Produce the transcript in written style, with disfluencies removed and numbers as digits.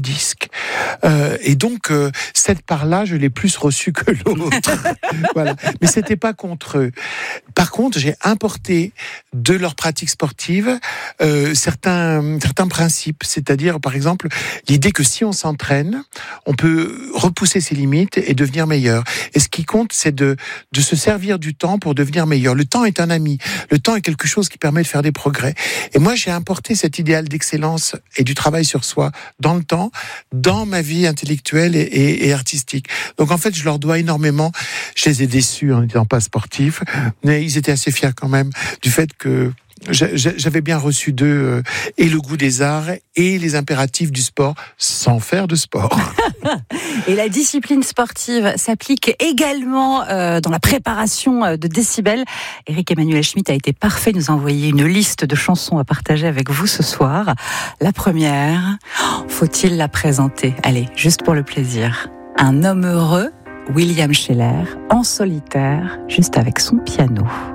disque. Et donc, cette part-là, je l'ai plus reçue que l'autre. Voilà. Mais c'était pas contre eux. Par contre, j'ai importé de leur pratique sportive certains principes. C'est-à-dire, par exemple, l'idée que si on s'entraîne, on peut repousser ses limites et devenir meilleur. Et ce qui compte, c'est de se servir du temps pour devenir meilleur. Le temps est un ami. Le temps est quelque chose qui permet de faire des progrès. Et moi, j'ai importé cet idéal d'excellence et du travail sur soi dans le temps, dans ma vie intellectuelle et artistique. Donc en fait, je leur dois énormément. Je les ai déçus en n'étant pas sportif, mais ils étaient assez fiers quand même du fait que j'avais bien reçu d'eux et le goût des arts et les impératifs du sport sans faire de sport. Et la discipline sportive s'applique également dans la préparation de Décibel. Éric-Emmanuel Schmitt a été parfait, nous a envoyé une liste de chansons à partager avec vous ce soir. La première, faut-il la présenter? Allez, juste pour le plaisir. Un homme heureux, William Scheller, en solitaire, juste avec son piano.